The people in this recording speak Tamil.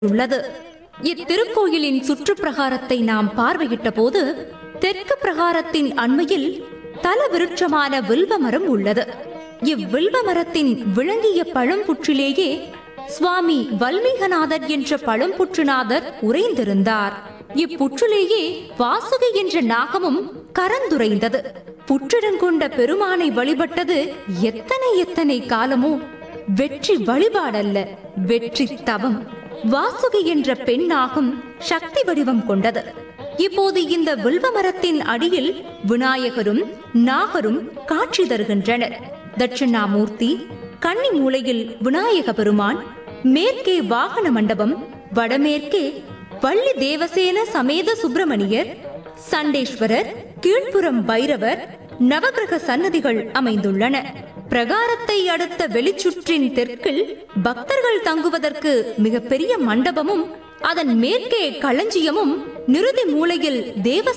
உள்ளது. இத்திருக்கோயிலின் சுற்றுப்பிரகாரத்தை நாம் பார்வையிட்ட போது தெற்கு பிரகாரத்தின் அண்மையில் தல விருட்சமான வில்வ மரம் உள்ளது. இவ்வில்வ மரத்தின் விளங்கிய பழம்புற்றிலேயே சுவாமி வல்மீகநாதர் என்ற பழம்புற்றுநாதர் உறைந்திருந்தார். இப்புற்றிலேயே வாசுகி என்ற நாகமும் கரந்துரைந்தது. புற்றிடங்கொண்ட பெருமானை வழிபட்டது எத்தனை காலமோ வெற்றி வழிபாடல்ல, வெற்றி தவம். வாசுகி என்ற பெண் நாகம் சக்தி வடிவம் கொண்டது. இப்போது இந்த வில்வ மரத்தின் அடியில் விநாயகரும் நாகரும் காட்சி தருகின்றனர். தட்சிணாமூர்த்தி, கன்னி மூலையில் விநாயக பெருமான், மேற்கே வாகன மண்டபம், வடமேற்கே வள்ளி தேவசேன சமேத சுப்பிரமணியர், சண்டேஸ்வரர், கீழ்ப்புறம் பைரவர், நவகிரக சன்னதிகள் அமைந்துள்ளன. பிரகாரத்தை அடுத்த வெளிச்சுற்றின் தெற்கில் பக்தர்கள் தங்குவதற்கு மிகப்பெரிய மண்டபமும், அதன் மேற்கே களஞ்சியமும், நிருதி மூலையில் தேவ